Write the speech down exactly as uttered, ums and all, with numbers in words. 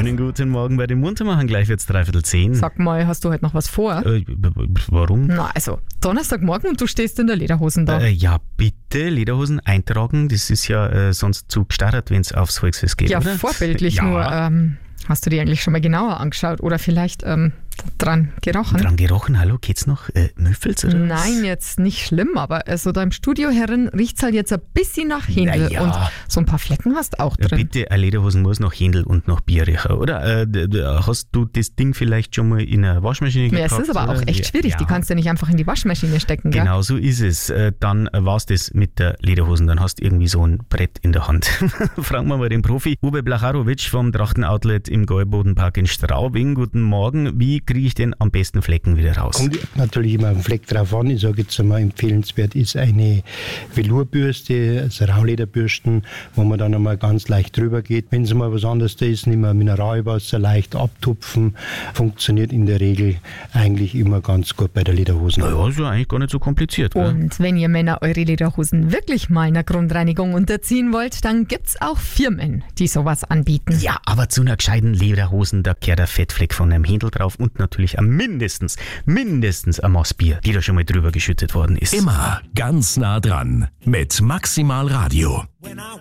Schönen guten Morgen bei den Muntermachern, gleich wird's dreiviertel zehn. Sag mal, hast du heute noch was vor? Äh, b- b- warum? Na, also, Donnerstagmorgen und du stehst in der Lederhosen da. Äh, ja, bitte, Lederhosen eintragen, das ist ja äh, sonst zu gestartet, wenn es aufs Volksfest geht, ja, oder? vorbildlich Ja. nur. Ähm, hast du die eigentlich schon mal genauer angeschaut oder vielleicht ähm, dran gerochen? Dran gerochen, hallo, geht's noch? Äh, Müffels oder was? Nein, jetzt nicht schlimm, aber also da im Studio herin riecht's halt jetzt ein bisschen nach Händel. Na ja. Und so ein paar Flecken hast auch Ja, drin. bitte, eine Lederhosen muss noch Händel und noch Bier riechen, oder? Äh, d- d- hast du das Ding vielleicht schon mal in eine Waschmaschine Ja, gepackt? es ist aber auch oder? echt schwierig. Ja. Die kannst du nicht einfach in die Waschmaschine stecken, gell? Genau so ist es. Äh, Dann war's das mit der Lederhosen. Dann hast du irgendwie so ein Brett in der Hand. Fragen wir mal den Profi. Uwe Blacharowitsch vom Trachten-Outlet im Gäubodenpark in Straubing. Guten Morgen. Wie kriege ich denn am besten Flecken wieder raus? Kommt natürlich immer auf den Fleck drauf an. Ich sage jetzt einmal, empfehlenswert ist eine Velourbürste, also Raulederbürsten, wo man dann einmal ganz leicht drüber geht. Wenn es mal was anderes da ist, nehmen wir Mineralwasser, leicht abtupfen. Funktioniert in der Regel eigentlich immer ganz gut bei der Lederhosen. Naja, ist ja eigentlich gar nicht so kompliziert. Gell? Und wenn ihr Männer eure Lederhosen wirklich mal einer Grundreinigung unterziehen wollt, dann gibt's auch Firmen, die sowas anbieten. Ja, aber zu einer gescheiten Lederhosen, da kehrt der Fettfleck von einem Händel drauf und natürlich am mindestens, mindestens ein Maß Bier, die da schon mal drüber geschüttet worden ist. Immer ganz nah dran mit Maximal Radio.